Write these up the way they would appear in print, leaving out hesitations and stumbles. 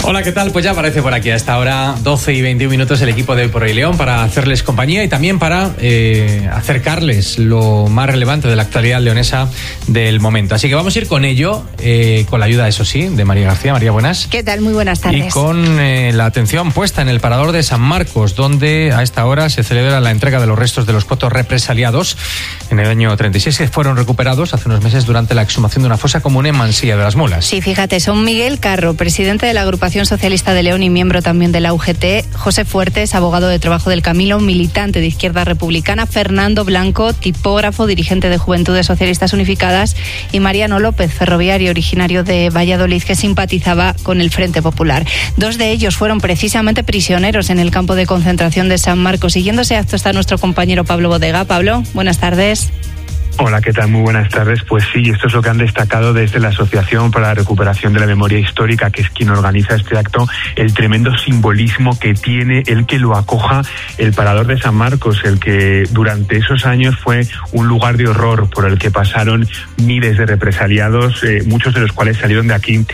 Hola, ¿qué tal? Pues ya aparece por aquí a esta hora, 12 y 21 minutos, el equipo de Hoy por Hoy León para hacerles compañía y también para acercarles lo más relevante de la actualidad leonesa del momento. Así que vamos a ir con ello, con la ayuda, eso sí, de María García. María, buenas. ¿Qué tal? Muy buenas tardes. Y con la atención puesta en el Parador de San Marcos, donde a esta hora se celebra la entrega de los restos de los cotos represaliados en el año 36, que fueron recuperados hace unos meses durante la exhumación de una fosa común en Mansilla de las Mulas. Sí, fíjate, son Miguel Carro, presidente de la Agrupación Socialista de León y miembro también de la UGT, José Fuertes, abogado de Trabajo del Camino, militante de Izquierda Republicana, Fernando Blanco, tipógrafo, dirigente de Juventudes Socialistas Unificadas, y Mariano López, ferroviario originario de Valladolid, que simpatizaba con el Frente Popular. Dos de ellos fueron precisamente prisioneros en el campo de concentración de San Marcos. Siguiendo ese acto está nuestro compañero Pablo Bodega. Pablo, buenas tardes. Hola, ¿qué tal? Muy buenas tardes. Pues sí, esto es lo que han destacado desde la Asociación para la Recuperación de la Memoria Histórica, que es quien organiza este acto, el tremendo simbolismo que tiene el que lo acoja el Parador de San Marcos, el que durante esos años fue un lugar de horror por el que pasaron miles de represaliados, muchos de los cuales salieron de aquí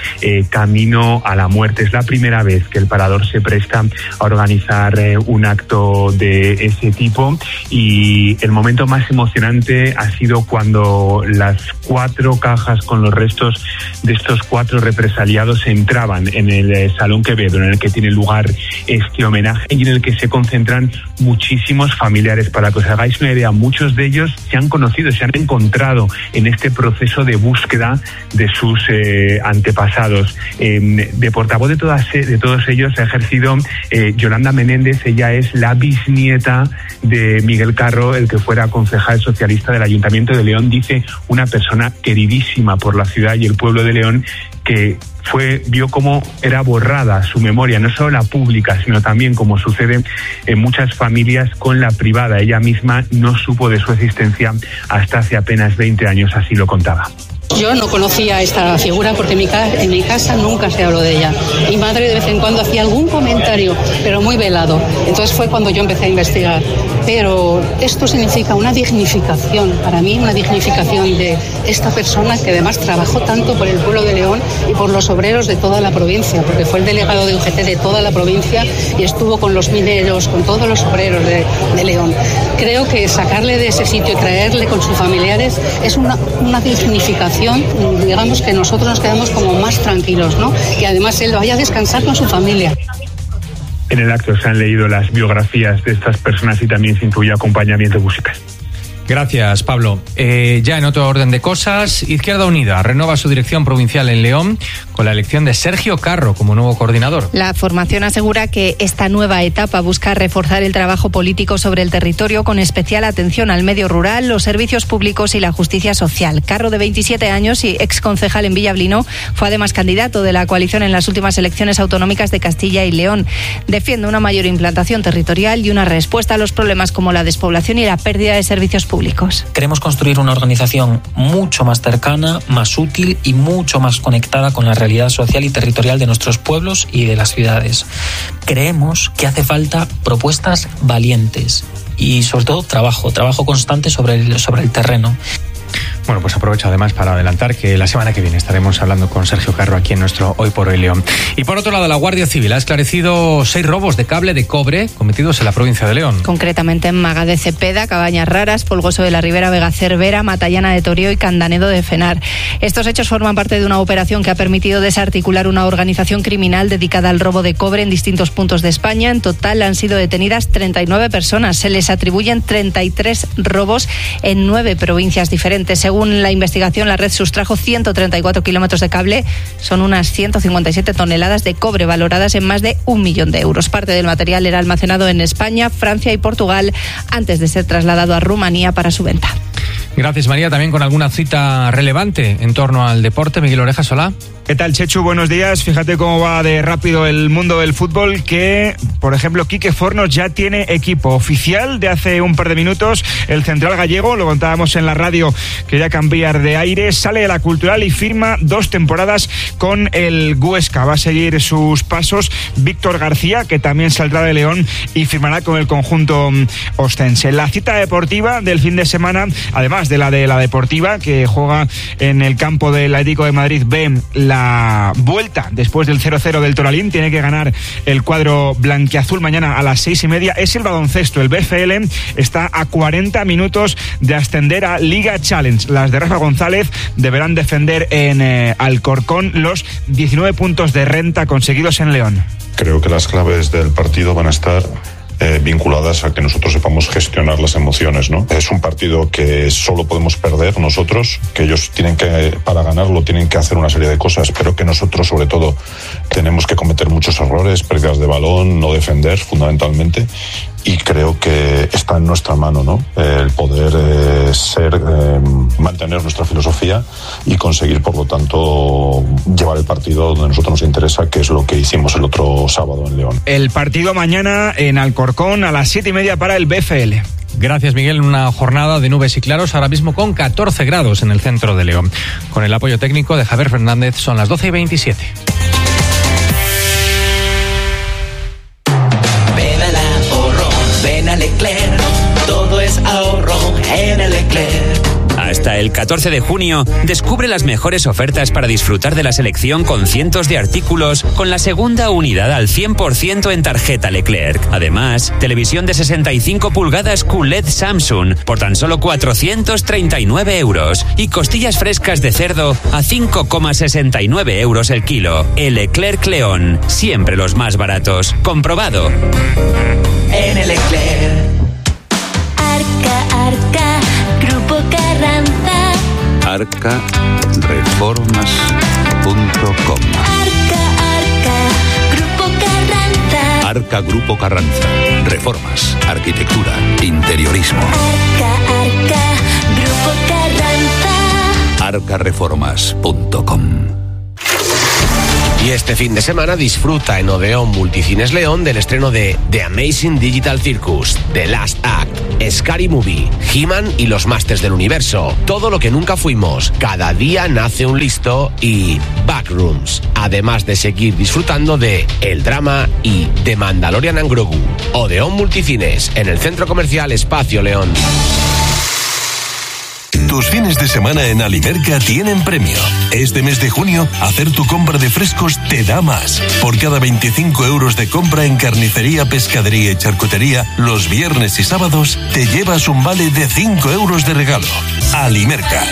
camino a la muerte. Es la primera vez que el Parador se presta a organizar un acto de ese tipo, y el momento más emocionante ha sido cuando las 4 cajas con los restos de estos 4 represaliados entraban en el Salón Quevedo, en el que tiene lugar este homenaje y en el que se concentran muchísimos familiares. Para que os hagáis una idea, muchos de ellos se han conocido, se han encontrado en este proceso de búsqueda de sus antepasados. De portavoz de todos ellos ha ejercido Yolanda Menéndez. Ella es la bisnieta de Miguel Carro, el que fuera concejal socialista del Ayuntamiento de León. Dice una persona queridísima por la ciudad y el pueblo de León, que vio cómo era borrada su memoria, no solo la pública, sino también, como sucede en muchas familias, con la privada. Ella misma no supo de su existencia hasta hace apenas 20 años, así lo contaba. Yo no conocía esta figura porque en mi casa nunca se habló de ella. Mi madre de vez en cuando hacía algún comentario, pero muy velado. Entonces fue cuando yo empecé a investigar. Pero esto significa una dignificación, para mí una dignificación de esta persona que además trabajó tanto por el pueblo de León y por los obreros de toda la provincia, porque fue el delegado de UGT de toda la provincia y estuvo con los mineros, con todos los obreros de León. Creo que sacarle de ese sitio y traerle con sus familiares es una dignificación. Digamos que nosotros nos quedamos como más tranquilos, ¿no? Y además él vaya a descansar con su familia. En el acto se han leído las biografías de estas personas y también se incluye acompañamiento musical. Gracias, Pablo. Ya en otro orden de cosas, Izquierda Unida renueva su dirección provincial en León con la elección de Sergio Carro como nuevo coordinador. La formación asegura que esta nueva etapa busca reforzar el trabajo político sobre el territorio, con especial atención al medio rural, los servicios públicos y la justicia social. Carro, de 27 años y exconcejal en Villablino, fue además candidato de la coalición en las últimas elecciones autonómicas de Castilla y León. Defiende una mayor implantación territorial y una respuesta a los problemas como la despoblación y la pérdida de servicios públicos. Queremos construir una organización mucho más cercana, más útil y mucho más conectada con la realidad social y territorial de nuestros pueblos y de las ciudades. Creemos que hace falta propuestas valientes y sobre todo trabajo constante sobre el terreno. Bueno, pues aprovecho además para adelantar que la semana que viene estaremos hablando con Sergio Carro aquí en nuestro Hoy por Hoy León. Y por otro lado, la Guardia Civil ha esclarecido 6 robos de cable de cobre cometidos en la provincia de León. Concretamente en Maga de Cepeda, Cabañas Raras, Folgoso de la Ribera, Vega Cervera, Matallana de Torío y Candanedo de Fenar. Estos hechos forman parte de una operación que ha permitido desarticular una organización criminal dedicada al robo de cobre en distintos puntos de España. En total han sido detenidas 39 personas. Se les atribuyen 33 robos en 9 provincias diferentes. Según la investigación, la red sustrajo 134 kilómetros de cable, son unas 157 toneladas de cobre valoradas en más de 1 millón de euros. Parte del material era almacenado en España, Francia y Portugal antes de ser trasladado a Rumanía para su venta. Gracias, María. También con alguna cita relevante en torno al deporte. Miguel Orejas, hola. ¿Qué tal, Chechu? Buenos días. Fíjate cómo va de rápido el mundo del fútbol, que, por ejemplo, Quique Fornos ya tiene equipo oficial de hace un par de minutos. El central gallego, lo contábamos en la radio, quería cambiar de aire, sale de la Cultural y firma 2 temporadas con el Huesca. Va a seguir sus pasos Víctor García, que también saldrá de León y firmará con el conjunto ostense. La cita deportiva del fin de semana, además de la deportiva, que juega en el campo del Atlético de Madrid B, la la vuelta después del 0-0 del Toralín. Tiene que ganar el cuadro blanquiazul mañana a las 6:30. Es el baloncesto. El BFL está a 40 minutos de ascender a Liga Challenge. Las de Rafa González deberán defender en Alcorcón los 19 puntos de renta conseguidos en León. Creo que las claves del partido van a estar vinculadas a que nosotros sepamos gestionar las emociones, ¿no? Es un partido que solo podemos perder nosotros, que ellos tienen que, para ganarlo, tienen que hacer una serie de cosas, pero que nosotros, sobre todo, tenemos que cometer muchos errores, pérdidas de balón, no defender, fundamentalmente, y creo que está en nuestra mano, ¿no? El poder mantener nuestra filosofía y conseguir, por lo tanto, llevar el partido donde a nosotros nos interesa, que es lo que hicimos el otro sábado en León. El partido mañana en Alcorcón a las 7:30 para el BFL. Gracias, Miguel. Una jornada de nubes y claros, ahora mismo con 14 grados en el centro de León. Con el apoyo técnico de Javier Fernández, son las 12:27. Ven a Leclerc, todo es ahorro en el Leclerc. Hasta el 14 de junio, descubre las mejores ofertas para disfrutar de la selección con cientos de artículos con la segunda unidad al 100% en tarjeta Leclerc. Además, televisión de 65 pulgadas QLED Samsung por tan solo 439 euros y costillas frescas de cerdo a 5,69 euros el kilo. El Leclerc León, siempre los más baratos. Comprobado. En el Leclerc. Arca, Grupo Carranza. Arcareformas.com. Arca, Grupo Carranza. Arca Grupo Carranza. Reformas, arquitectura, interiorismo. Arca, Grupo Carranza. Arcareformas.com. Y este fin de semana disfruta en Odeón Multicines León del estreno de The Amazing Digital Circus, The Last Act, Scary Movie, He-Man y los Masters del Universo, Todo lo que nunca fuimos, Cada día nace un listo y Backrooms, además de seguir disfrutando de El Drama y The Mandalorian and Grogu. Odeón Multicines, en el Centro Comercial Espacio León. Tus fines de semana en Alimerca tienen premio. Este mes de junio, hacer tu compra de frescos te da más. Por cada 25 euros de compra en carnicería, pescadería y charcutería, los viernes y sábados, te llevas un vale de 5 euros de regalo. Alimerca.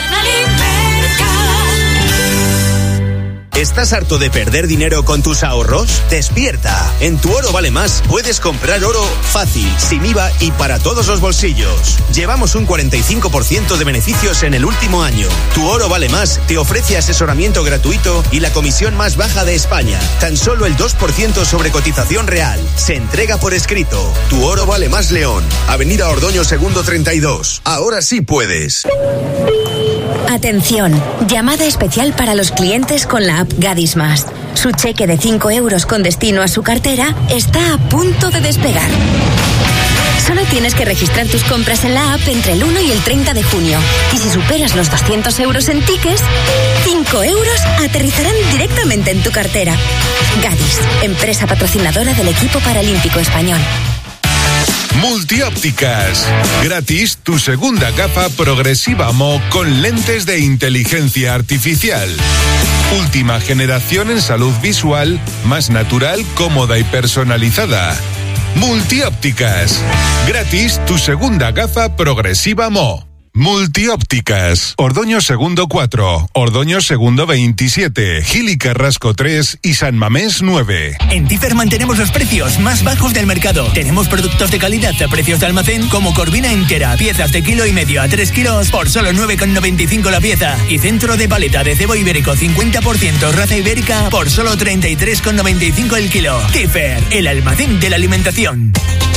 ¿Estás harto de perder dinero con tus ahorros? ¡Despierta! En Tu Oro Vale Más puedes comprar oro fácil, sin IVA y para todos los bolsillos. Llevamos un 45% de beneficios en el último año. Tu Oro Vale Más te ofrece asesoramiento gratuito y la comisión más baja de España. Tan solo el 2% sobre cotización real. Se entrega por escrito. Tu Oro Vale Más León. Avenida Ordoño Segundo 32. Ahora sí puedes. Atención, llamada especial para los clientes con la app Gadis Más. Su cheque de 5 euros con destino a su cartera está a punto de despegar. Solo tienes que registrar tus compras en la app entre el 1 y el 30 de junio. Y si superas los 200 euros en tickets, 5 euros aterrizarán directamente en tu cartera. Gadis, empresa patrocinadora del equipo paralímpico español. Multiópticas. Gratis tu segunda gafa progresiva Mo con lentes de inteligencia artificial. Última generación en salud visual, más natural, cómoda y personalizada. Multiópticas. Gratis tu segunda gafa progresiva Mo. Multiópticas. Ordoño Segundo 4, Ordoño Segundo 27, Gil y Carrasco 3 y San Mamés 9. En Tifer mantenemos los precios más bajos del mercado. Tenemos productos de calidad a precios de almacén como corvina entera, piezas de 1,5 kilos a 3 kilos por solo 9,95 la pieza. Y centro de paleta de cebo ibérico 50% raza ibérica por solo 33,95 el kilo. Tifer, el almacén de la alimentación.